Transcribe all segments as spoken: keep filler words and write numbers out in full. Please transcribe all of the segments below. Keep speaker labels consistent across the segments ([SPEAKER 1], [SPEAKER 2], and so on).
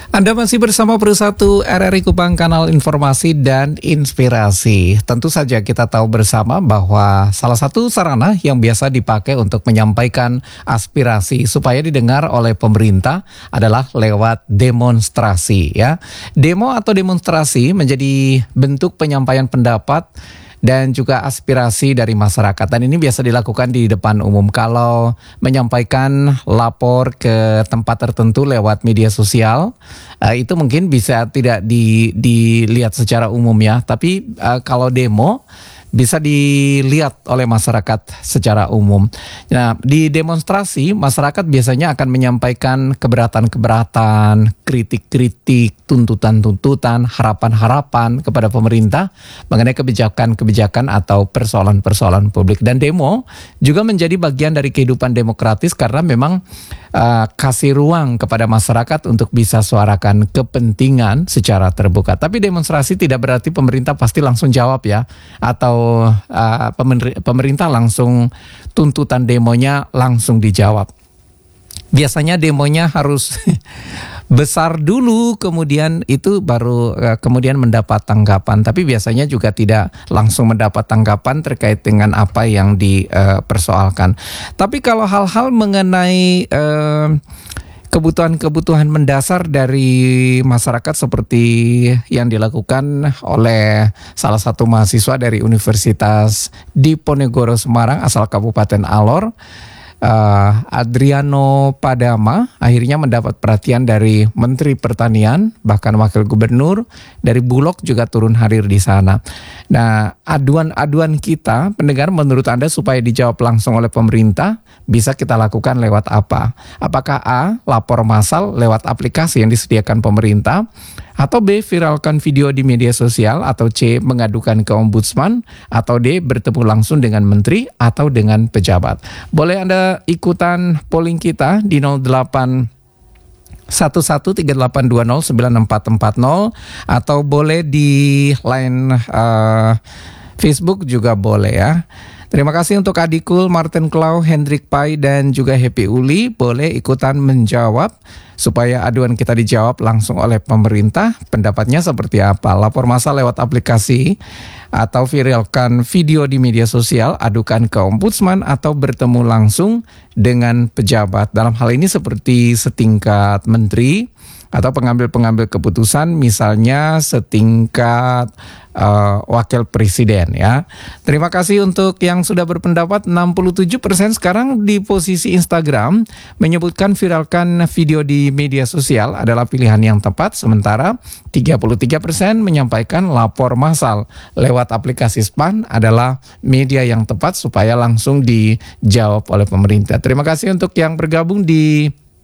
[SPEAKER 1] Anda masih bersama Perussatu R R I Kupang, kanal informasi dan inspirasi. Tentu saja kita tahu bersama bahwa salah satu sarana yang biasa dipakai untuk menyampaikan aspirasi supaya didengar oleh pemerintah adalah lewat demonstrasi, ya. Demo atau demonstrasi menjadi bentuk penyampaian pendapat dan juga aspirasi dari masyarakat. Dan ini biasa dilakukan di depan umum. Kalau menyampaikan lapor ke tempat tertentu lewat media sosial, uh, itu mungkin bisa tidak di, dilihat secara umum, ya. Tapi uh, kalau demo bisa dilihat oleh masyarakat secara umum. Nah, di demonstrasi masyarakat biasanya akan menyampaikan keberatan-keberatan, kritik-kritik, tuntutan-tuntutan, harapan-harapan kepada pemerintah mengenai kebijakan-kebijakan atau persoalan-persoalan publik. Dan demo juga menjadi bagian dari kehidupan demokratis karena memang uh, kasih ruang kepada masyarakat untuk bisa suarakan kepentingan secara terbuka. Tapi demonstrasi tidak berarti pemerintah pasti langsung jawab, ya, atau uh, pemerintah langsung tuntutan demonya langsung dijawab. Biasanya demonya harus besar dulu, kemudian itu baru uh, kemudian mendapat tanggapan. Tapi biasanya juga tidak langsung mendapat tanggapan terkait dengan apa yang dipersoalkan. Tapi kalau hal-hal mengenai uh, kebutuhan-kebutuhan mendasar dari masyarakat seperti yang dilakukan oleh salah satu mahasiswa dari Universitas Diponegoro Semarang asal Kabupaten Alor, uh, Adriano Padama, akhirnya mendapat perhatian dari Menteri Pertanian, bahkan Wakil Gubernur dari Bulog juga turun hadir di sana. Nah, aduan-aduan kita pendengar menurut Anda supaya dijawab langsung oleh pemerintah bisa kita lakukan lewat apa? Apakah A, lapor massal lewat aplikasi yang disediakan pemerintah, atau B, viralkan video di media sosial, atau C, mengadukan ke ombudsman, atau D, bertemu langsung dengan menteri atau dengan pejabat. Boleh Anda ikutan polling kita di nol delapan satu satu tiga delapan dua nol sembilan empat empat nol, atau boleh di line uh, Facebook juga boleh, ya. Terima kasih untuk Adikul, Martin Klau, Hendrik Pai, dan juga Happy Uli. Boleh ikutan menjawab supaya aduan kita dijawab langsung oleh pemerintah. Pendapatnya seperti apa? Lapor massal lewat aplikasi, atau viralkan video di media sosial, adukan ke ombudsman, atau bertemu langsung dengan pejabat. Dalam hal ini seperti setingkat menteri atau pengambil-pengambil keputusan, misalnya setingkat uh, wakil presiden, ya. Terima kasih untuk yang sudah berpendapat. Enam puluh tujuh persen sekarang di posisi Instagram menyebutkan viralkan video di media sosial adalah pilihan yang tepat, sementara tiga puluh tiga persen menyampaikan lapor massal lewat aplikasi S P A N adalah media yang tepat supaya langsung dijawab oleh pemerintah. Terima kasih untuk yang bergabung di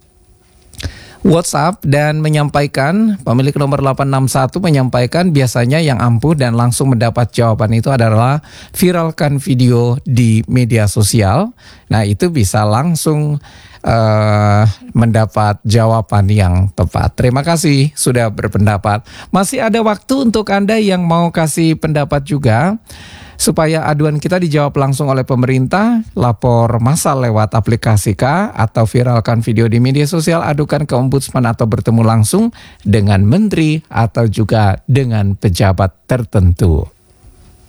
[SPEAKER 1] WhatsApp dan menyampaikan, pemilik nomor delapan enam satu menyampaikan biasanya yang ampuh dan langsung mendapat jawaban itu adalah viralkan video di media sosial. Nah, itu bisa langsung uh, mendapat jawaban yang tepat. Terima kasih sudah berpendapat. Masih ada waktu untuk Anda yang mau kasih pendapat juga, supaya aduan kita dijawab langsung oleh pemerintah. Lapor massal lewat aplikasi K, atau viralkan video di media sosial, adukan ke ombudsman, atau bertemu langsung dengan menteri atau juga dengan pejabat tertentu.